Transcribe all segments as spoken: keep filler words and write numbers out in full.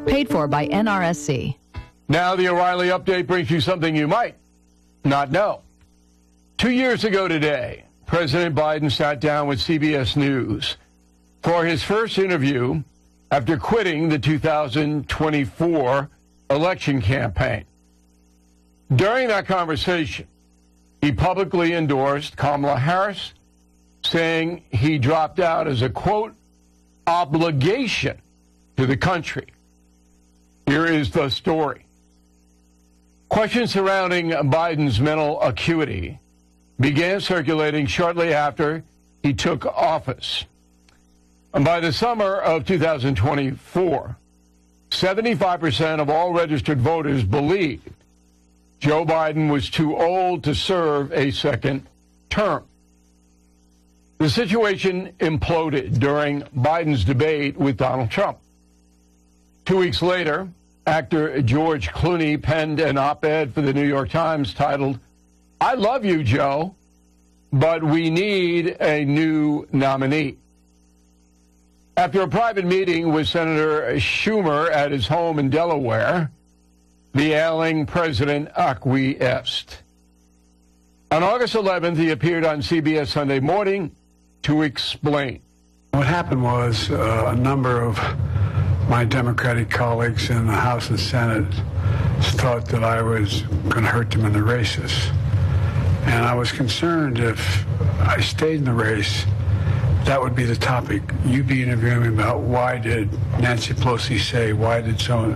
Paid for by N R S C. Now the O'Reilly Update brings you something you might not know. Two years ago today, President Biden sat down with C B S News for his first interview after quitting the two thousand twenty-four election campaign. During that conversation, he publicly endorsed Kamala Harris, saying he dropped out as a, quote, obligation to the country. Here is the story. Questions surrounding Biden's mental acuity began circulating shortly after he took office. And by the summer of two thousand twenty-four, seventy-five percent of all registered voters believed Joe Biden was too old to serve a second term. The situation imploded during Biden's debate with Donald Trump. Two weeks later, actor George Clooney penned an op-ed for the New York Times titled, "I love you, Joe, but we need a new nominee." After a private meeting with Senator Schumer at his home in Delaware, the ailing president acquiesced. On August eleventh, he appeared on C B S Sunday Morning to explain. What happened was uh, a number of my Democratic colleagues in the House and Senate thought that I was going to hurt them in the races. And I was concerned if I stayed in the race, that would be the topic. You'd be interviewing me about why did Nancy Pelosi say, why did so,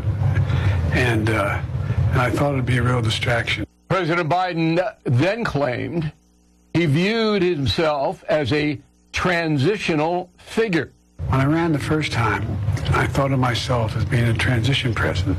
and, uh, and I thought it would be a real distraction. President Biden then claimed he viewed himself as a transitional figure. When I ran the first time, I thought of myself as being a transition president.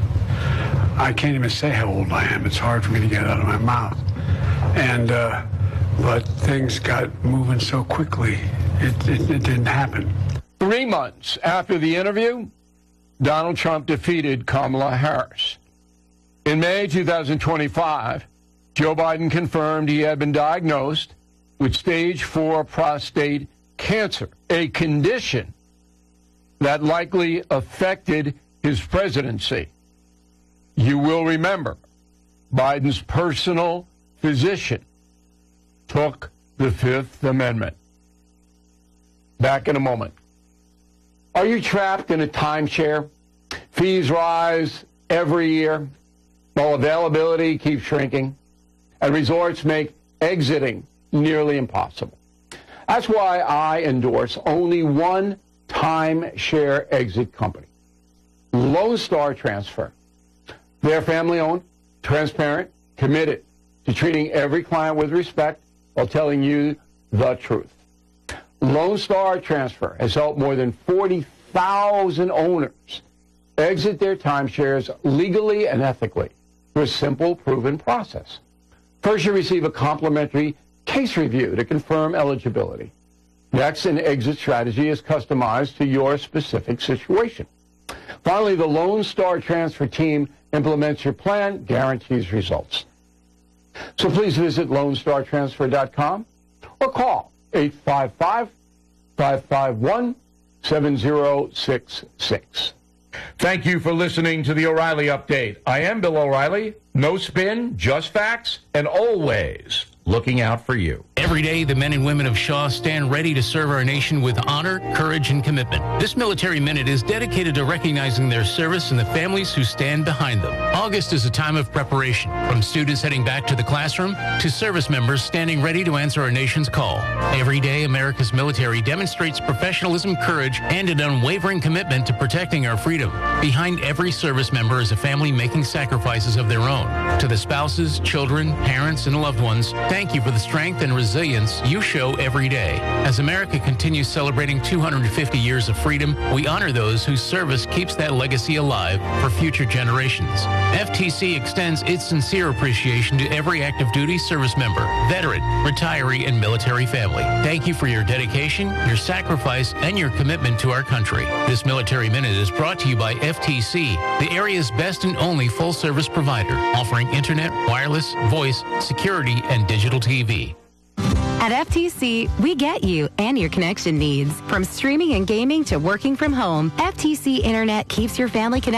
I can't even say how old I am. It's hard for me to get out of my mouth. And, uh, but things got moving so quickly, it, it, it didn't happen. Three months after the interview, Donald Trump defeated Kamala Harris. In May two thousand twenty-five, Joe Biden confirmed he had been diagnosed with stage four prostate cancer, a condition that likely affected his presidency. You will remember Biden's personal physician took the Fifth Amendment. Back in a moment. Are you trapped in a timeshare? Fees rise every year, while availability keeps shrinking, and resorts make exiting nearly impossible. That's why I endorse only one timeshare exit company, Lone Star Transfer. They're family-owned, transparent, committed to treating every client with respect while telling you the truth. Lone Star Transfer has helped more than forty thousand owners exit their timeshares legally and ethically through a simple, proven process. First, you receive a complimentary case review to confirm eligibility. Next, an exit strategy is customized to your specific situation. Finally, the Lone Star Transfer team implements your plan, guarantees results. So please visit lone star transfer dot com or call eight five five, five five one, seven zero six six. Thank you for listening to the O'Reilly Update. I am Bill O'Reilly. No spin, just facts, and always looking out for you. Every day, the men and women of Shaw stand ready to serve our nation with honor, courage, and commitment. This Military Minute is dedicated to recognizing their service and the families who stand behind them. August is a time of preparation, from students heading back to the classroom to service members standing ready to answer our nation's call. Every day, America's military demonstrates professionalism, courage, and an unwavering commitment to protecting our freedom. Behind every service member is a family making sacrifices of their own. To the spouses, children, parents, and loved ones, thank you for the strength and resilience you show every day. As America continues celebrating two hundred fifty years of freedom, we honor those whose service keeps that legacy alive for future generations. F T C extends its sincere appreciation to every active duty service member, veteran, retiree, and military family. Thank you for your dedication, your sacrifice, and your commitment to our country. This Military Minute is brought to you by F T C, the area's best and only full-service provider, offering internet, wireless, voice, security, and digital T V. At F T C, we get you and your connection needs. From streaming and gaming to working from home, F T C Internet keeps your family connected.